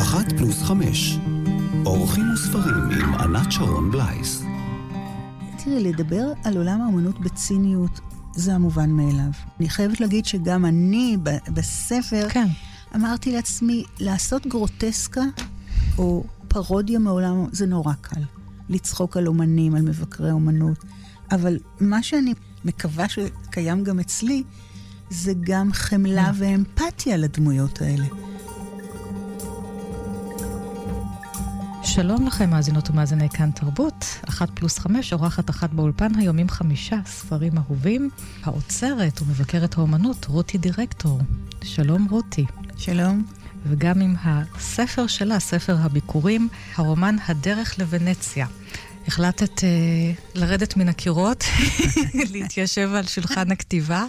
1+5 אורחים וספרים עם ענת שרון בלייס. תראי, לדבר על עולם האמנות בציניות זה המובן מאליו. אני חייבת להגיד שגם אני בספר אמרתי לעצמי, לעשות גרוטסקה או פרודיה מעולם זה נורא קל. לצחוק על אומנים, על מבקרי אומנות. אבל מה שאני מקווה שקיים גם אצלי, זה גם חמלה ואמפתיה לדמויות האלה. שלום לכם, מאזינות ומאזיני כאן תרבות, 1+5, אורחת אחת באולפן היום עם 5 ספרים אהובים, האוצרת ומבקרת האומנות, רותי דירקטור. שלום רותי. שלום. וגם עם הספר שלה, ספר הביקורים, הרומן הדרך לוונציה. החלטת לרדת מן הקירות, להתיישב על שולחן הכתיבה,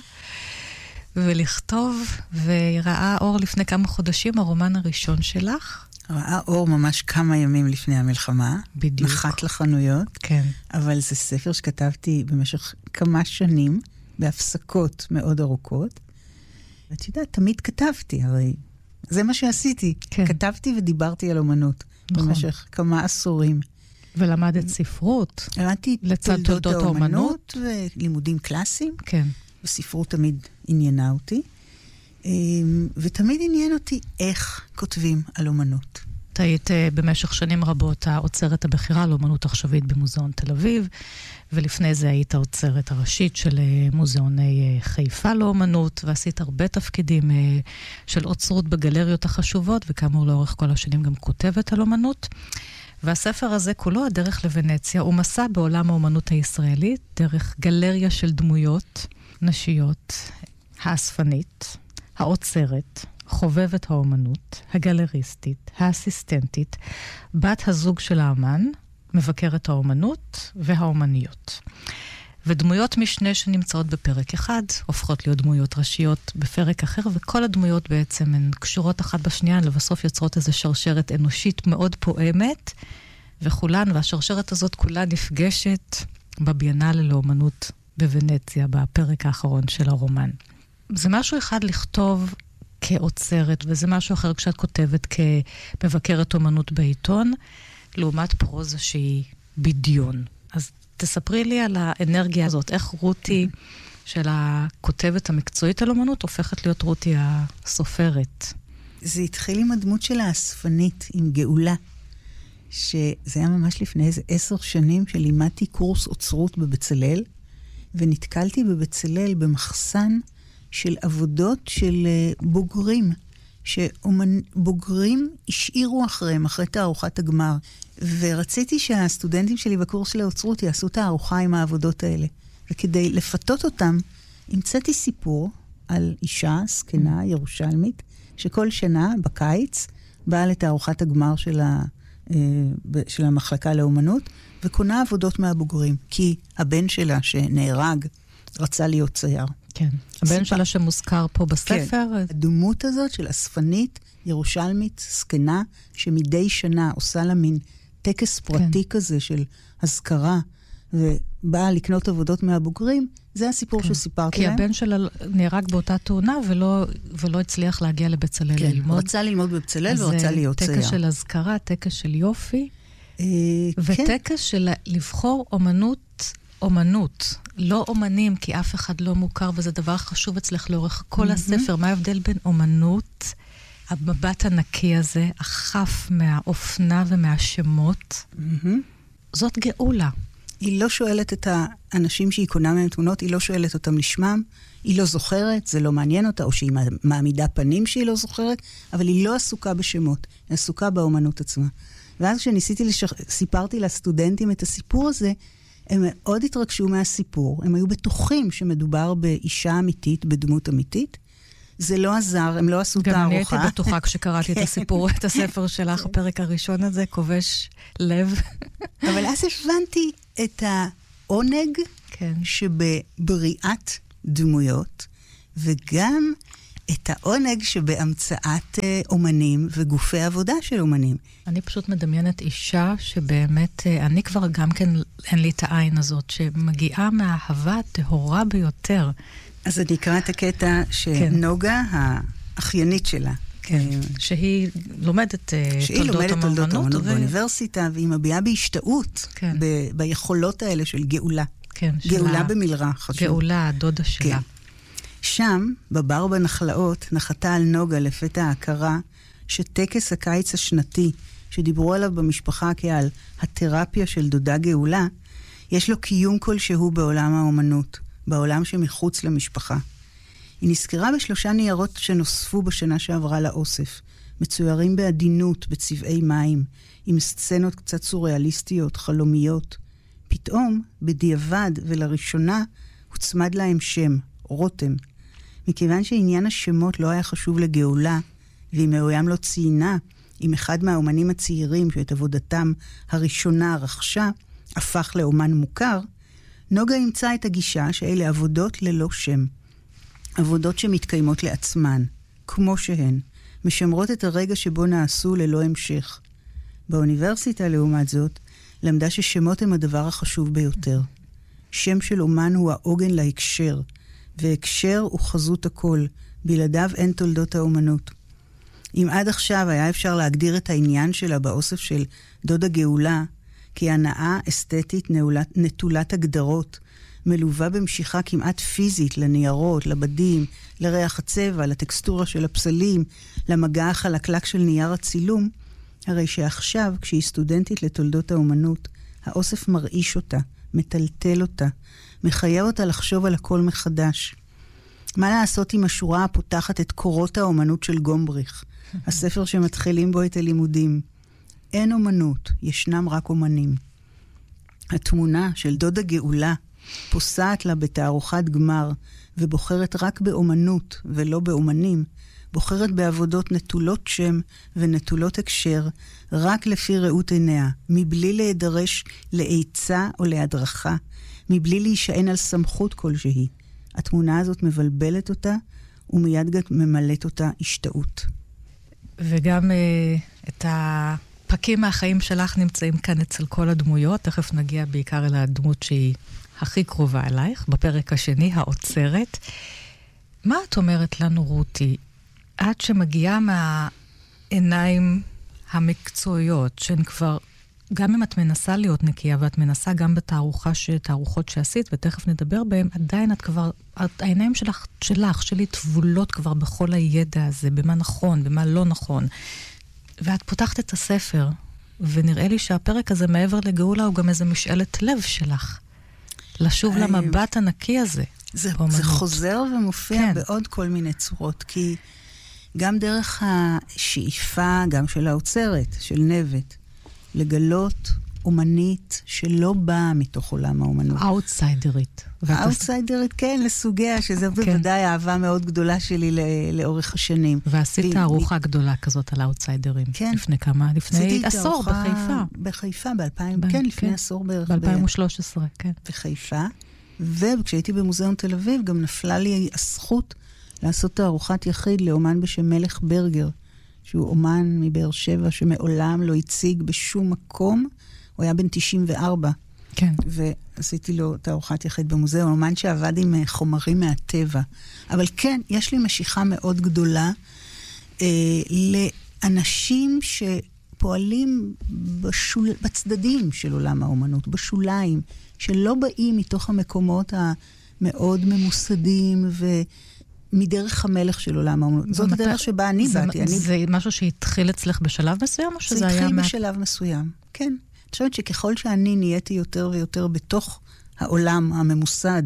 ולכתוב, וראה אור לפני כמה חודשים, הרומן הראשון שלך. ראה אור ממש כמה ימים לפני המלחמה. בדיוק. נחת לחנויות. כן. אבל זה ספר שכתבתי במשך כמה שנים, בהפסקות מאוד ארוכות. ואת יודעת, תמיד כתבתי, הרי זה מה שעשיתי. כן. כתבתי ודיברתי על אומנות. נכון. במשך כמה עשורים. ולמדת ספרות. למדתי לצד תולדות האומנות. ולימודים קלאסיים. כן. וספרות תמיד עניינה אותי. ותמיד עניין אותי איך כותבים על אומנות. את היית במשך שנים רבות האוצרת הבכירה לאומנות עכשווית במוזיאון תל אביב, ולפני זה היית האוצרת הראשית של מוזיאוני חיפה לאומנות, ועשית הרבה תפקידים של אוצרות בגלריות החשובות, וכאמור לאורך כל השנים גם כותבת על אומנות. והספר הזה כולו, הדרך לוונציה, הוא מסע בעולם האומנות הישראלית, דרך גלריה של דמויות נשיות, האספנית, האוצרת, חובבת האומנות, הגלריסטית, האסיסטנטית, בת הזוג של האמן, מבקרת האומנות והאומניות. ודמויות משנה שנמצאות בפרק אחד, הופכות להיות דמויות ראשיות בפרק אחר, וכל הדמויות בעצם הן קשורות אחת בשנייה, לבסוף יוצרות איזו שרשרת אנושית מאוד פועמת, וכולן, והשרשרת הזאת כולה נפגשת בביאנלה לאומנות בוונציה, בפרק האחרון של הרומן. זה משהו אחד לכתוב כאוצרת, וזה משהו אחר כשאת כותבת כמבקרת אומנות בעיתון, לעומת פרוזה שהיא בדיון. אז תספרי לי על האנרגיה הזאת, איך רותי של הכותבת המקצועית על אומנות הופכת להיות רותי הסופרת. זה התחיל עם הדמות של האספנית, עם גאולה, שזה היה ממש לפני איזה 10 שנים שלימדתי קורס אוצרות בבצלאל, ונתקלתי בבצלאל במחסן של עבודות של בוגרים, שבוגרים השאירו אחריהם, אחרי תערוכת הגמר. ורציתי שהסטודנטים שלי בקורס של האוצרות יעשו תערוכה עם העבודות האלה. וכדי לפתות אותם, המצאתי סיפור על אישה, זקנה, ירושלמית, שכל שנה, בקיץ, באה לתערוכת הגמר של המחלקה לאומנות, וקונה עבודות מהבוגרים, כי הבן שלה שנהרג רצה להיות צייר. כן. הבן שלה שמוזכר פה בספר. כן. הדמות הזאת של אספנית, ירושלמית, זקנה, שמדי שנה עושה לה מין טקס פרטי כזה של הזכרה, ובאה לקנות עבודות מהבוגרים, זה הסיפור שסיפרתי להם. כי הבן שלה נהרג באותה תאונה, ולא הצליח להגיע לבצלאל ללמוד. הוא רצה ללמוד בבצלאל ורצה להיות צייר. טקס של הזכרה, טקס של יופי, וטקס של לבחור אומנות, לא אומנים, כי אף אחד לא מוכר, וזה דבר חשוב אצלך לאורך כל הספר. מה ההבדל בין אומנות, המבט הנקי הזה, החף מהאופנה ומהשמות? זאת גאולה. היא לא שואלת את האנשים שהיא קונה מהם תמונות, היא לא שואלת אותם לשמם, היא לא זוכרת, זה לא מעניין אותה, או שהיא מעמידה פנים שהיא לא זוכרת, אבל היא לא עסוקה בשמות, היא עסוקה באומנות עצמה. ואז סיפרתי לסטודנטים את הסיפור הזה, הם מאוד התרגשו מהסיפור, הם היו בטוחים שמדובר באישה אמיתית, בדמות אמיתית. זה לא עזר, הם לא עשו תערוכה. גם אני הייתי בטוחה כשקראתי את הסיפור, את הספר שלך, הפרק הראשון הזה, כובש לב. אבל אז הבנתי את העונג שבבריאת דמויות, וגם את העונג שבהמצאת אומנים וגופי עבודה של אומנים. אני פשוט מדמיינת אישה שבאמת, אני כבר גם כן, אין לי את העין הזאת, שמגיעה מהאהבה הטהורה ביותר. אז אני אקרא את הקטע שנוגה, האחיינית שלה, שהיא לומדת תולדות האמנות באוניברסיטה, והיא מביעה בהשתאות ביכולות האלה של גאולה. כן, גאולה במלרה, חשוב. גאולה, הדודה שלה. שם, בבר בנחלאות, נחתה על נוגה לפתע ההכרה שטקס הקיץ השנתי, שדיברו עליו במשפחה כעל התרפיה של דודה גאולה, יש לו קיום כלשהו בעולם האומנות, בעולם שמחוץ למשפחה. היא נזכרה ב3 ניירות שנוספו בשנה שעברה לאוסף, מצוירים בעדינות, בצבעי מים, עם סצנות קצת סוריאליסטיות, חלומיות. פתאום, בדיעבד ולראשונה, הוצמד להם שם, רותם. מכיוון שעניין השמות לא היה חשוב לגאולה, והיא מעולם לא ציינה, עם אחד מהאומנים הצעירים שאת עבודתם הראשונה רכשה, הפך לאומן מוכר, נוגה ימצא את הגישה שאלה עבודות ללא שם. עבודות שמתקיימות לעצמן, כמו שהן, משמרות את הרגע שבו נעשו ללא המשך. באוניברסיטה, לעומת זאת, למדה ששמות הם הדבר החשוב ביותר. שם של אומן הוא העוגן להקשר, והקשר הוא חזות הכל, בלעדיו אין תולדות האומנות. אם עד עכשיו היה אפשר להגדיר את העניין שלה באוסף של דודה גאולה, כי הנאה אסתטית נטולת הגדרות, מלווה במשיכה כמעט פיזית לניירות, לבדים, לריח הצבע, לטקסטורה של הפסלים, למגע החלקלק של נייר הצילום, הרי שעכשיו, כשהיא סטודנטית לתולדות האומנות, האוסף מרעיש אותה, מטלטל אותה, מחייב אותה לחשוב על הכל מחדש. מה לעשות עם השורה הפותחת את קורות האומנות של גומבריך, הספר שמתחילים בו את הלימודים? אין אומנות, ישנם רק אומנים. התמונה של דודה גאולה פוסעת לה בתערוכת גמר, ובוחרת רק באומנות ולא באומנים, בוחרת בעבודות נטולות שם ונטולות הקשר, רק לפי ראות עיניה, מבלי להידרש לעיצה או להדרכה, מבלי להישען על סמכות כלשהי. התמונה הזאת מבלבלת אותה, ומיד גם ממלאת אותה השתאות. וגם את הפקים מהחיים שלך נמצאים כאן אצל כל הדמויות, תכף נגיע בעיקר אל הדמות שהיא הכי קרובה אלייך, בפרק השני, האוצרת. מה את אומרת לנו, רותי? את שמגיעה מהעיניים המקצועיות, שהן כבר, גם אם את מנסה להיות נקייה, ואת מנסה גם בתערוכות שעשית, ותכף נדבר בהן, עדיין את כבר, העיניים שלי טבולות כבר בכל הידע הזה, במה נכון, במה לא נכון. ואת פותחת את הספר, ונראה לי שהפרק הזה מעבר לגאולה, הוא גם איזה משאלת לב שלך. לשוב למבט הנקי הזה. זה חוזר ומופיע בעוד כל מיני צורות, כי גם דרך השאיפה, גם של האוצרת, של נבט, לגלות אומנית שלא באה מתוך עולם האומנות. האוטסיידרית. האוטסיידרית, כן, לסוגיה, שזה בוודאי אהבה מאוד גדולה שלי לאורך השנים. ועשית תערוכה גדולה כזאת על האוטסיידרים. כן. לפני עשור בחיפה. בחיפה, כן, לפני עשור בערך. ב-2013, כן. בחיפה. וכשהייתי במוזיאון תל אביב, גם נפלה לי הזכות לעשות תערוכת יחיד לאומן בשם מלך ברגר, שהוא אומן מבאר שבע שמעולם לא הציג בשום מקום. הוא היה בן 94. כן. ועשיתי לו תערוכת יחיד במוזיאון, אומן שעבד עם חומרים מהטבע. אבל כן, יש לי משיכה מאוד גדולה לאנשים שפועלים בצדדים של עולם האומנות, בשוליים, שלא באים מתוך המקומות המאוד ממוסדים מדרך המלך של עולם האומנות. זאת הדרך שבה אני באתי. זה משהו שהתחיל אצלך בשלב מסוים, או שזה היה... זה התחיל בשלב מסוים, כן. אני חושבת שככל שאני נהייתי יותר ויותר בתוך העולם הממוסד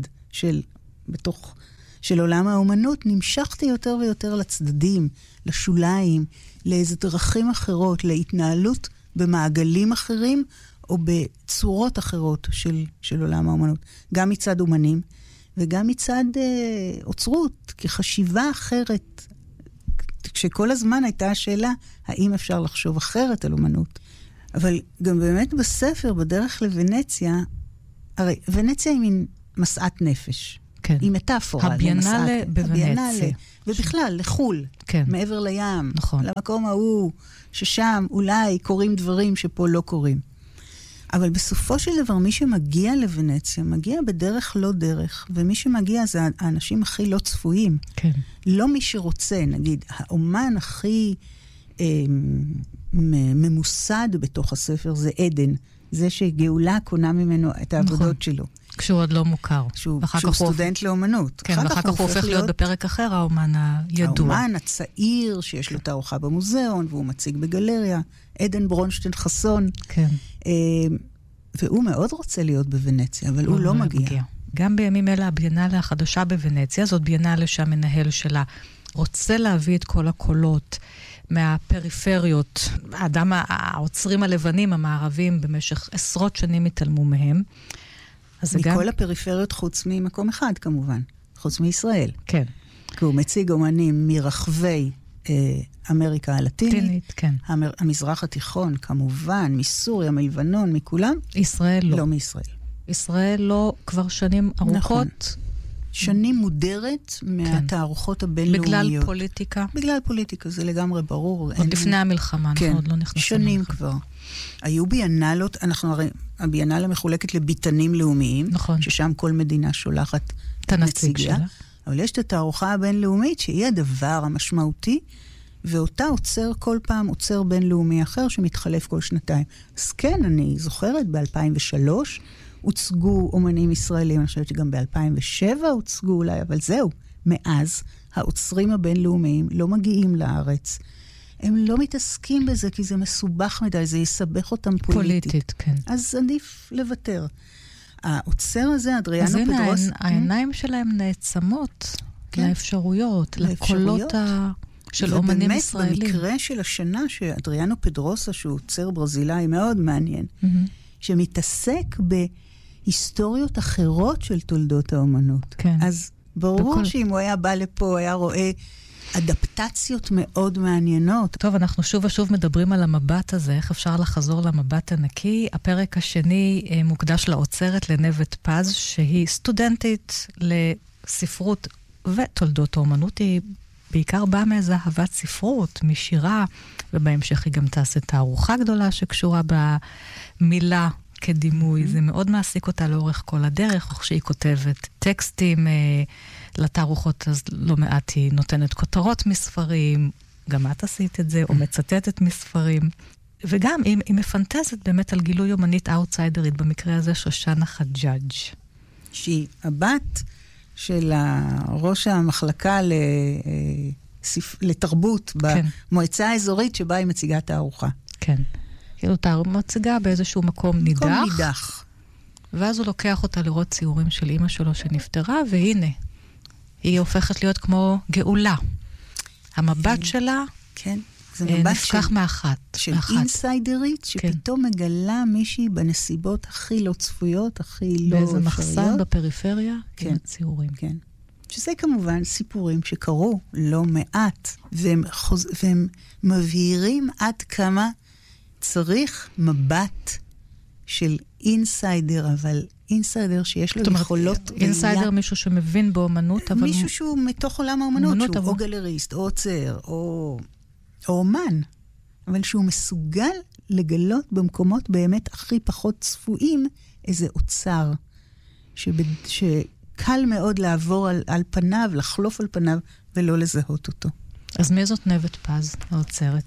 של עולם האומנות, נמשכתי יותר ויותר לצדדים, לשוליים, לאיזה דרכים אחרות, להתנהלות במעגלים אחרים, או בצורות אחרות של עולם האומנות. גם מצד אומנים, וגם מצד אוצרות, כחשיבה אחרת. כשכל הזמן הייתה השאלה, האם אפשר לחשוב אחרת על אומנות? אבל גם באמת בספר, בדרך לוונציה, הרי ונציה היא מין מסעת נפש. כן. היא מטאפורה. הביאנלה בוונציה. ובכלל, לחול. כן. מעבר לים. נכון. למקום ההוא, ששם אולי קורים דברים שפה לא קורים. אבל בסופו של דבר, מי שמגיע לוונציה, מגיע בדרך לא דרך, ומי שמגיע זה האנשים הכי לא צפויים. כן. לא מי שרוצה, נגיד, האומן הכי ממוסד בתוך הספר זה עדן. זה שגאולה קונה ממנו את העבודות שלו. כשהוא עוד לא מוכר. שהוא סטודנט לאומנות. כן, ואחר כך הוא הופך להיות בפרק אחר, האומן הידוע. האומן הצעיר, שיש לו תערוכה במוזיאון, והוא מציג בגלריה, עדן ברונשטיין חסון. כן. והוא מאוד רוצה להיות בוונציה, אבל הוא לא מגיע. גם בימים אלה, הביאנלה החדשה בוונציה, זאת ביאנלה שהמנהל שלה רוצה להביא את כל הקולות מהפריפריות, העוצרים הלבנים, המערבים, במשך עשרות שנים התעלמו מהם. מכל הפריפריות חוץ ממקום אחד, כמובן. חוץ מישראל. כן. כי הוא מציג אומנים מרחבי אמריקה הלטינית. כן. המזרח התיכון, כמובן, מסוריה, מלבנון, מכולם. ישראל לא. לא מישראל. ישראל לא כבר שנים ארוכות. נכון. שנים מודרת מהתערוכות הבינלאומיות. בגלל פוליטיקה? בגלל פוליטיקה, זה לגמרי ברור. עוד לפני המלחמה, אנחנו עוד לא נכנסים. שנים כבר. היו ביאנלות, הרי הביאנלה מחולקת לביטנים לאומיים, נכון. ששם כל מדינה שולחת את הנציג שלה. אבל יש את התערוכה הבינלאומית, שהיא הדבר המשמעותי, ואותה כל פעם עוצר בינלאומי אחר, שמתחלף כל שנתיים. אז כן, אני זוכרת, ב-2003, הוצגו אומנים ישראלים, אני חושבת שגם ב-2007 הוצגו אולי, אבל זהו, מאז האוצרים הבינלאומיים לא מגיעים לארץ. הם לא מתעסקים בזה, כי זה מסובך מדי, זה יסבך אותם פוליטית. כן. אז עדיף לוותר. האוצר הזה, אדריאנו פדרוס... אז העיניים שלהם נעצמות לאפשרויות, לקולות של אומנים ישראלים. ובאמת, במקרה של השנה, שאדריאנו פדרוסה, שהוא אוצר ברזילאי מאוד מעניין, שמתעסק בהיסטוריות אחרות של תולדות האומנות. כן. אז ברור שאם הוא היה בא לפה, הוא היה רואה אדפטציות מאוד מעניינות. טוב, אנחנו שוב ושוב מדברים על המבט הזה, איך אפשר לחזור למבט הנקי. הפרק השני מוקדש לאוצרת לנבט פז, שהיא סטודנטית לספרות ותולדות האומנות. היא בעיקר באה מאיזו אהבת ספרות, משירה, ובהמשך היא גם תעשה תערוכה גדולה שקשורה במילה כדימוי. זה מאוד מעסיק אותה לאורך כל הדרך, כשהיא כותבת טקסטים לתערוכות, אז לא מעט היא נותנת כותרות מספרים, גם את עשית את זה, או מצטטת מספרים. וגם היא מפנטזת באמת על גילוי אומנית אאוטסיידרית, במקרה הזה שושנה חג'אג'. שהיא הבת של ראש המחלקה לתרבות במועצה האזורית שבה היא מציגה תערוכה. כן. כאילו מציגה באיזשהו מקום נידח. מקום נידח. ואז הוא לוקח אותה לראות ציורים של אמא שלו שנפטרה, והנה, היא הופכת להיות כמו גאולה. המבט שלה נפקח מאחת. של אינסיידרית, שפתאום מגלה מישהי בנסיבות הכי לא צפויות, הכי לא אפשריות. באיזה מחסן בפריפריה, כן, ציורים. כן. שזה כמובן סיפורים שקרו לא מעט, והם מבהירים עד כמה צריך מבט של אינסיידר, אבל אינסיידר שיש לו יכולות ראייה. אינסיידר מישהו שמבין באומנות, אבל... מישהו שהוא מתוך עולם האומנות, שהוא או גלריסט, או עוצר, או אומן, אבל שהוא מסוגל לגלות במקומות באמת הכי פחות צפויים איזה אוצר, שקל מאוד לעבור על פניו, לחלוף על פניו, ולא לזהות אותו. אז מי זאת נבט פז, האוצרת?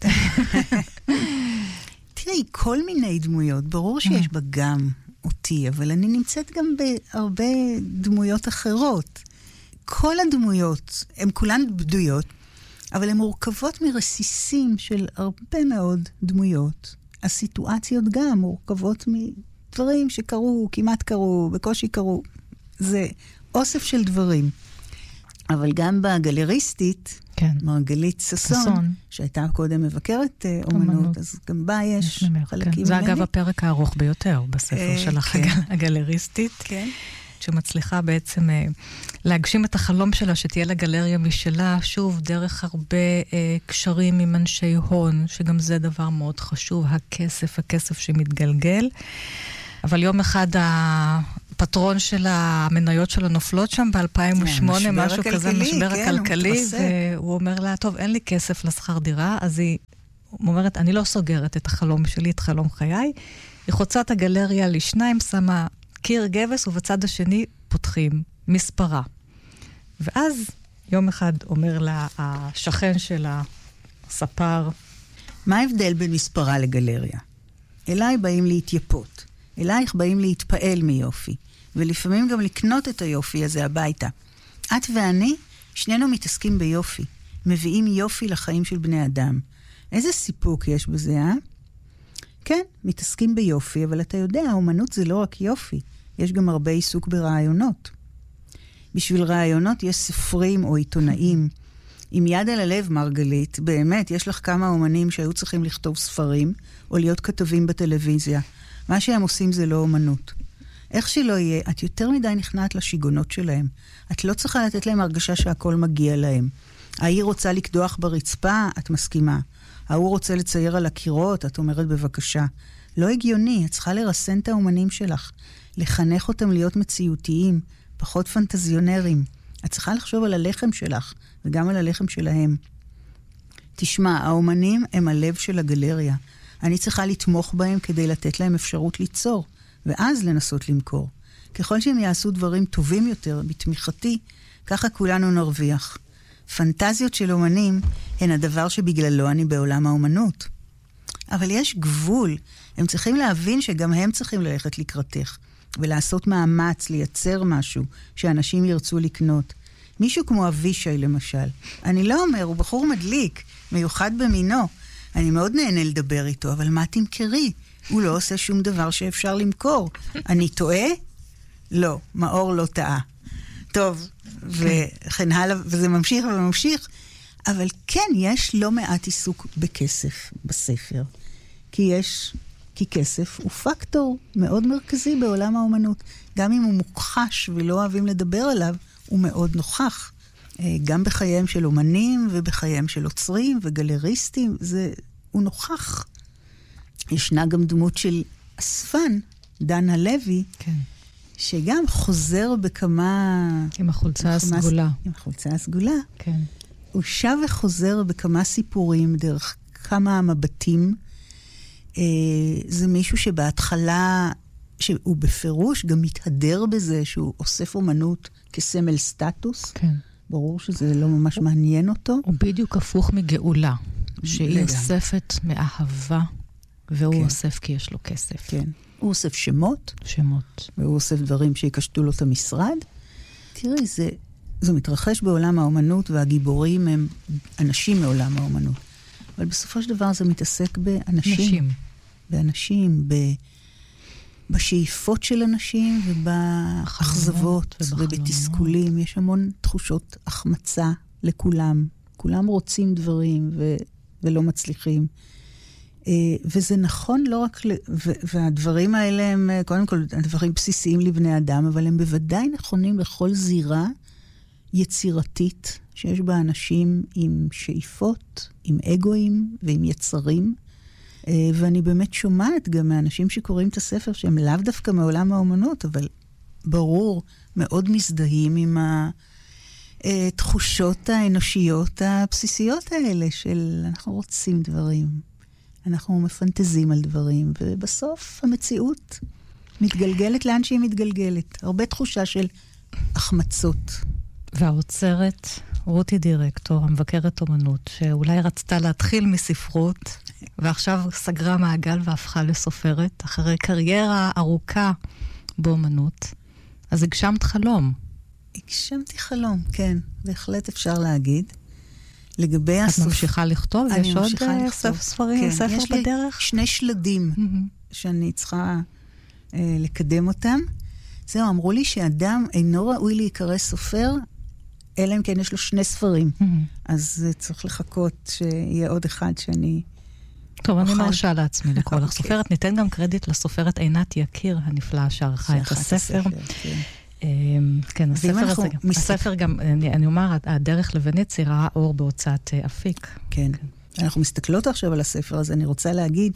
תראי, כל מיני דמויות, ברור שיש בה גם אותי, אבל אני נמצאת גם בהרבה דמויות אחרות. כל הדמויות, הן כולן בדויות, אבל הן מורכבות מרסיסים של הרבה מאוד דמויות. הסיטואציות גם מורכבות מדברים שקרו, כמעט קרו, בקושי קרו. זה אוסף של דברים. אבל גם בגלריסטית, מרגלית ששון, שהייתה קודם מבקרת אומנות, אז גם בה יש חלקים ממני. זה אגב הפרק הארוך ביותר בספר שלך, הגלריסטית, שמצליחה בעצם להגשים את החלום שלה, שתהיה לה גלריה משלה, שוב, דרך הרבה קשרים עם אנשי הון, שגם זה דבר מאוד חשוב, הכסף שמתגלגל. אבל יום אחד הפטרון של המניות שלו נופלות שם ב-2008, משהו כזה, משבר הכלכלי, והוא אומר לה, טוב, אין לי כסף לשכר דירה, אז היא אומרת, אני לא סוגרת את החלום שלי, את חלום חיי. היא חוצה את הגלריה לשניים, שמה קיר גבס, ובצד השני פותחים מספרה. ואז יום אחד אומר לה, השכן שלה, הספר, מה ההבדל בין מספרה לגלריה? אליי באים להתייפות. אלייך באים להתפעל מיופי. ולפעמים גם לקנות את היופי הזה הביתה. את ואני, שנינו מתעסקים ביופי. מביאים יופי לחיים של בני אדם. איזה סיפוק יש בזה, אה? כן, מתעסקים ביופי, אבל אתה יודע, האומנות זה לא רק יופי. יש גם הרבה עיסוק ברעיונות. בשביל רעיונות יש ספרים או עיתונאים. עם יד על הלב, מרגלית, באמת, יש לך כמה אומנים שהיו צריכים לכתוב ספרים, או להיות כתבים בטלוויזיה. מה שהם עושים זה לא אומנות. איך שלא יהיה, את יותר מדי נכנעת לשיגונות שלהם. את לא צריכה לתת להם הרגשה שהכל מגיע להם. העיר רוצה לקדוח ברצפה, את מסכימה. ההוא רוצה לצייר על הקירות, את אומרת בבקשה. לא הגיוני, את צריכה לרסן את האומנים שלך. לחנך אותם להיות מציאותיים, פחות פנטזיונרים. את צריכה לחשוב על הלחם שלך, וגם על הלחם שלהם. תשמע, האומנים הם הלב של הגלריה. אני צריכה לתמוך בהם כדי לתת להם אפשרות ליצור, ואז לנסות למכור. ככל שהם יעשו דברים טובים יותר בתמיכתי, ככה כולנו נרוויח. פנטזיות של אומנים הן הדבר שבגללו אני בעולם האומנות. אבל יש גבול. הם צריכים להבין שגם הם צריכים ללכת לקראתך, ולעשות מאמץ, לייצר משהו שאנשים ירצו לקנות. מישהו כמו אבישי למשל. אני לא אומר, הוא בחור מדליק, מיוחד במינו. אני מאוד נהנה לדבר איתו, אבל מה תמכרי? הוא לא עושה שום דבר שאפשר למכור. אני טועה? לא, מאור לא טעה. טוב, וכן הלאה, וזה ממשיך וממשיך. אבל כן, יש לא מעט עיסוק בכסף בספר. כי כסף הוא פקטור מאוד מרכזי בעולם האומנות. גם אם הוא מוכחש ולא אוהבים לדבר עליו, הוא מאוד נוכח. גם בחייהם של אומנים ובחייהם של עוצרים וגלריסטים, הוא נוכח. ישנה גם דמות של אספן, דן הלוי, כן. שגם חוזר בכמה... עם החולצה הסגולה. עם החולצה הסגולה. כן. הוא שב וחוזר בכמה סיפורים דרך כמה מבטים. זה מישהו שבהתחלה, שהוא בפירוש גם מתהדר בזה שהוא אוסף אומנות כסמל סטטוס. כן. ברור שזה לא ממש מעניין אותו. הוא בדיוק הפוך מגאולה, שהיא אוספת מאהבה, והוא כן. אוסף כי יש לו כסף. כן. הוא אוסף שמות. שמות. והוא אוסף דברים שיקשטו לו את המשרד. תראי, זה מתרחש בעולם האומנות, והגיבורים הם אנשים מעולם האומנות. אבל בסופו של דבר זה מתעסק באנשים. באנשים, בשאיפות של אנשים, ובאכזבות, ובתסכולים. יש המון תחושות החמצה לכולם. כולם רוצים דברים ולא מצליחים. וזה נכון לא רק, והדברים האלה הם, קודם כל, הדברים בסיסיים לבני אדם, אבל הם בוודאי נכונים לכל זירה יצירתית, שיש בה אנשים עם שאיפות, עם אגואים ועם יצרים. ואני באמת שומעת גם מאנשים שקוראים את הספר, שהם לאו דווקא מעולם האומנות, אבל ברור, מאוד מזדהים עם התחושות האנושיות הבסיסיות האלה, של אנחנו רוצים דברים, אנחנו מפנטזים על דברים, ובסוף המציאות מתגלגלת לאן שהיא מתגלגלת. הרבה תחושה של החמצות. והאוצרת, רותי דירקטור, המבקרת אומנות, שאולי רצתה להתחיל מספרות, ועכשיו סגרה מעגל והפכה לסופרת, אחרי קריירה ארוכה באומנות. אז הגשמת חלום. הגשמתי חלום, כן. בהחלט אפשר להגיד. לגבי את ממשיכה לכתוב? יש עוד ספרים, ספר בדרך? יש לי 2 שלדים שאני צריכה לקדם אותם. זהו, אמרו לי שאדם אינו ראוי להיקרא סופר, אלא אם כן יש לו 2 ספרים. אז צריך לחכות שיהיה עוד אחד שאני... טוב, אני מרשה לעצמי לקרוא לך סופרת. ניתן גם קרדיט לסופרת עינת יקיר הנפלאה שערכה את הספר. כן, הספר גם, אני אומר, הדרך לוונציה ראה אור בהוצאת אפיק. כן. אנחנו מסתכלות עכשיו על הספר, אז אני רוצה להגיד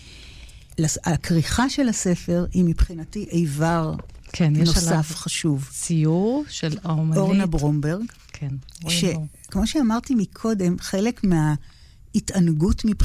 שהכריכה של הספר היא מבחינתי איבר נוסף חשוב. ציור של האומנית. אורנה ברומברג. כן. כמו שאמרתי מקודם, חלק מההתענגות מבחינתי,